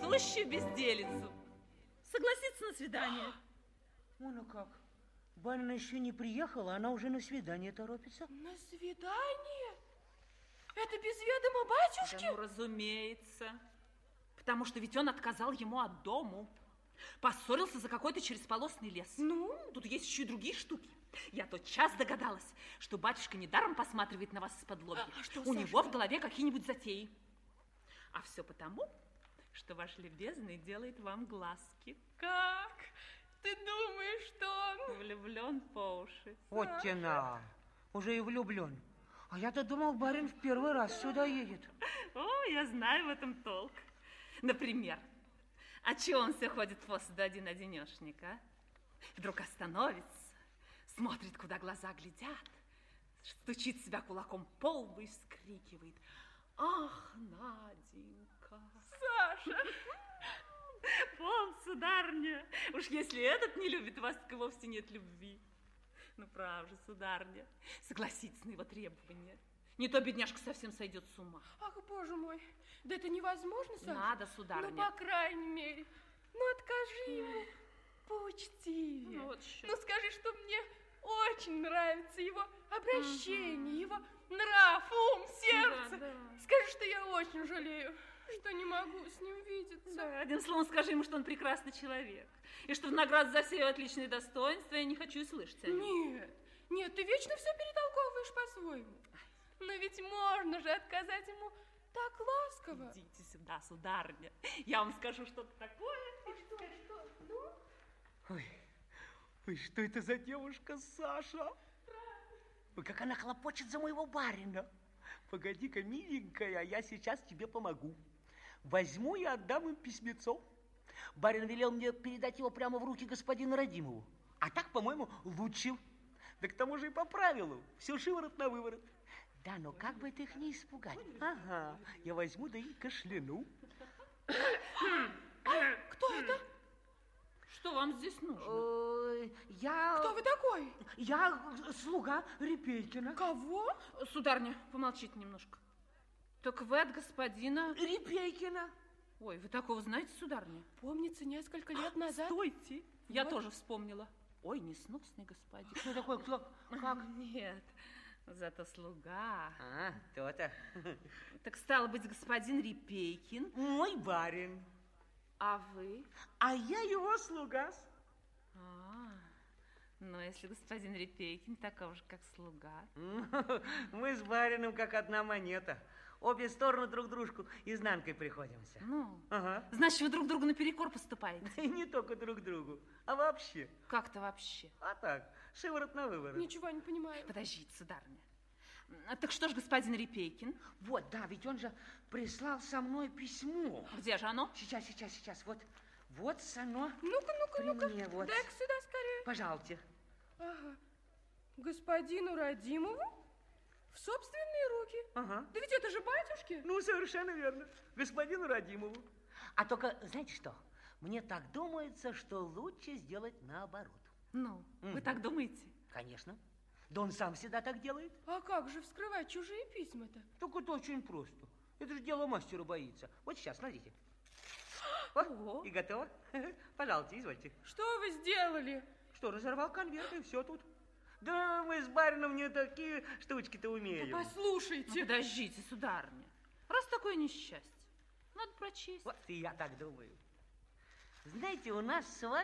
сущую безделицу. Согласится на свидание. Ну как? Барин еще не приехала, она уже на свидание торопится. На свидание? Это без ведома батюшки? Да, ну, разумеется. Потому что ведь он отказал ему от дому. Поссорился за какой-то черезполосный лес. Ну? Тут есть еще и другие штуки. Я тотчас догадалась, что батюшка недаром посматривает на вас из-под лобья. Что, у него в голове какие-нибудь затеи. А все потому, что ваш любезный делает вам глазки. Как? Ты думаешь, что он... Влюблен по уши. Вот тена, уже и влюблен. А я-то думал, барин в первый раз сюда едет. О, я знаю в этом толк. Например, а чего он все ходит после до один-одинешник, а? Вдруг остановится, смотрит, куда глаза глядят, стучит себя кулаком по лбу и вскрикивает: ах, Наденька! Саша! Пом, сударыня, уж если этот не любит вас, так и вовсе нет любви. Ну, правда, сударыня, согласитесь на его требования. Не то бедняжка совсем сойдет с ума. Ах, боже мой, да это невозможно, Саша. Надо, сударыня. Ну, по крайней мере, ну, откажи ему поучтивее. Ну, вот еще. Ну, скажи, что мне очень нравится его обращение, его нрав, ум, сердце. Да, да. Скажи, что я очень жалею, что не могу с ним видеться. Да, одним словом, скажи ему, что он прекрасный человек. И что в награду за все его отличные достоинства я не хочу и слышать о нем. Нет, ты вечно все перетолковываешь по-своему. Но ведь можно же отказать ему так ласково. Идите сюда, сударыня. Я вам скажу что-то такое. Что? Ну? Ой, что это за девушка, Саша? Ой, как она хлопочет за моего барина. Погоди-ка, миленькая, я сейчас тебе помогу. Возьму и отдам им письмецо. Барин велел мне передать его прямо в руки господину Радимову. А так, по-моему, лучше. Да к тому же и по правилу. Все шиворот на выворот. Да, но как бы это их не испугать? Ага, я возьму, да и кашляну. Кто это? Что вам здесь нужно? Кто вы такой? Я слуга Репейкина. Кого? Сударыня, помолчите немножко. Так вы от господина... Репейкина. Ой, вы такого знаете, сударыня? Помнится, несколько лет назад. Стойте, я Вот. тоже вспомнила. Ой, несносный господин. Что такое? Кто? Как? Нет, зато слуга. А, то-то. Так стало быть, господин Репейкин. Мой барин. А вы? А я его слуга. Но если господин Репейкин таков же, как слуга. Мы с барином как одна монета. Обе стороны друг дружку изнанкой приходимся. Ну, Ага. значит, вы друг другу наперекор поступаете? И не только друг другу, а вообще. Как-то вообще. А так, шиворот на выворот. Ничего не понимаю. Подождите, сударыня. Так что ж, господин Репейкин? Вот, да, ведь он же прислал со мной письмо. Где же оно? Сейчас. Вот оно. Ну-ка, При мне, вот. дай-ка сюда скорее. Пожалуйте. Ага. Господину Радимову в собственные руки. Ага. Да ведь это же батюшки. Ну, совершенно верно. Господину Радимову. А только, знаете что? Мне так думается, что лучше сделать наоборот. Ну, вы так думаете? Конечно. Да он сам всегда так делает. А как же вскрывать чужие письма-то? Так это очень просто. Это же дело мастера боится. Вот сейчас, смотрите. Вот, Ого. и готово. Пожалуйста, извольте. Что вы сделали? Что, разорвал конверт, и все тут. Да мы с барином не такие штучки-то умеем. Послушайте. Подождите, сударыня. Раз такое несчастье, надо прочесть. Вот и я так думаю. Знаете, у нас с вами